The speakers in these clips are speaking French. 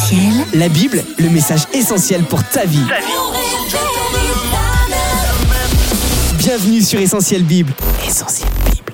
Essentiel. La Bible, le message essentiel pour ta vie. Bienvenue sur Essentiel Bible. Essentiel Bible.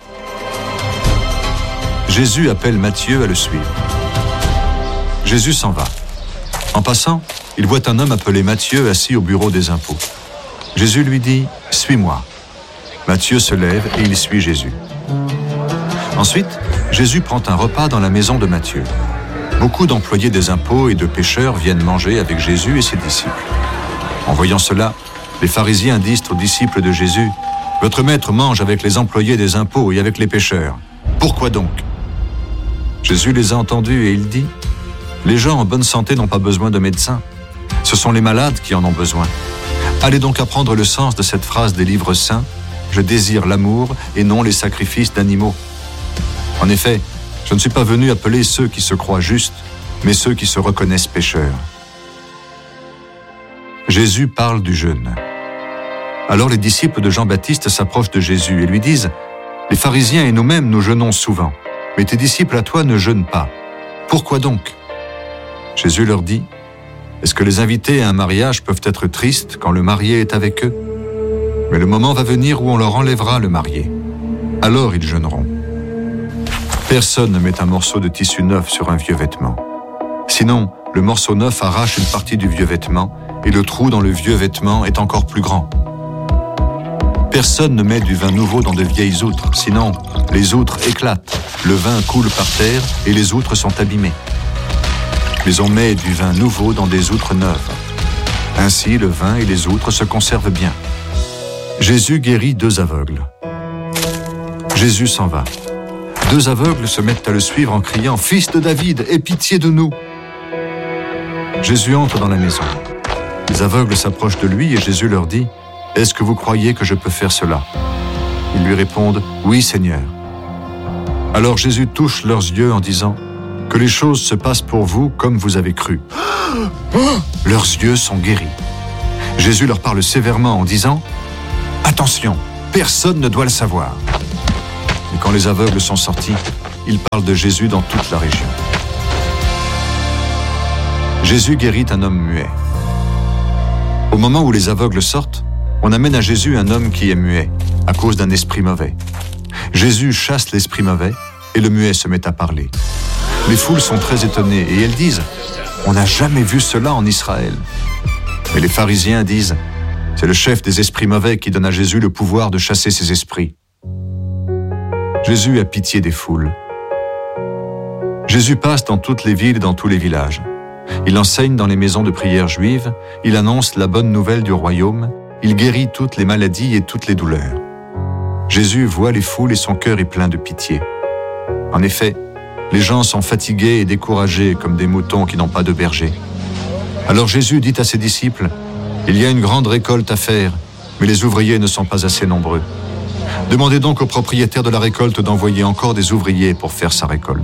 Jésus appelle Matthieu à le suivre. Jésus s'en va. En passant, il voit un homme appelé Matthieu assis au bureau des impôts. Jésus lui dit « Suis-moi ». Matthieu se lève et il suit Jésus. Ensuite, Jésus prend un repas dans la maison de Matthieu. Beaucoup d'employés des impôts et de pécheurs viennent manger avec Jésus et ses disciples. En voyant cela, les pharisiens disent aux disciples de Jésus « Votre maître mange avec les employés des impôts et avec les pécheurs. Pourquoi donc ?» Jésus les a entendus et il dit « Les gens en bonne santé n'ont pas besoin de médecins. Ce sont les malades qui en ont besoin. Allez donc apprendre le sens de cette phrase des livres saints « Je désire l'amour et non les sacrifices d'animaux. » En effet, je ne suis pas venu appeler ceux qui se croient justes, mais ceux qui se reconnaissent pécheurs. Jésus parle du jeûne. Alors les disciples de Jean-Baptiste s'approchent de Jésus et lui disent « Les pharisiens et nous-mêmes, nous jeûnons souvent, mais tes disciples à toi ne jeûnent pas. Pourquoi donc ?» Jésus leur dit « Est-ce que les invités à un mariage peuvent être tristes quand le marié est avec eux ? Mais le moment va venir où on leur enlèvera le marié. Alors ils jeûneront. Personne ne met un morceau de tissu neuf sur un vieux vêtement. Sinon, le morceau neuf arrache une partie du vieux vêtement et le trou dans le vieux vêtement est encore plus grand. Personne ne met du vin nouveau dans de vieilles outres, sinon les outres éclatent, le vin coule par terre et les outres sont abîmées. Mais on met du vin nouveau dans des outres neuves. Ainsi, le vin et les outres se conservent bien. Jésus guérit 2 aveugles. Jésus s'en va. 2 aveugles se mettent à le suivre en criant « Fils de David, aie pitié de nous !» Jésus entre dans la maison. Les aveugles s'approchent de lui et Jésus leur dit « Est-ce que vous croyez que je peux faire cela ?» Ils lui répondent « Oui, Seigneur ». Alors Jésus touche leurs yeux en disant « Que les choses se passent pour vous comme vous avez cru. » Leurs yeux sont guéris. Jésus leur parle sévèrement en disant « Attention, personne ne doit le savoir. » Et quand les aveugles sont sortis, ils parlent de Jésus dans toute la région. Jésus guérit un homme muet. Au moment où les aveugles sortent, on amène à Jésus un homme qui est muet, à cause d'un esprit mauvais. Jésus chasse l'esprit mauvais et le muet se met à parler. Les foules sont très étonnées et elles disent « On n'a jamais vu cela en Israël. » Mais les pharisiens disent « C'est le chef des esprits mauvais qui donne à Jésus le pouvoir de chasser ces esprits. » Jésus a pitié des foules. Jésus passe dans toutes les villes et dans tous les villages. Il enseigne dans les maisons de prière juives, il annonce la bonne nouvelle du royaume, il guérit toutes les maladies et toutes les douleurs. Jésus voit les foules et son cœur est plein de pitié. En effet, les gens sont fatigués et découragés comme des moutons qui n'ont pas de berger. Alors Jésus dit à ses disciples, « Il y a une grande récolte à faire, mais les ouvriers ne sont pas assez nombreux. Demandez donc au propriétaire de la récolte d'envoyer encore des ouvriers pour faire sa récolte. »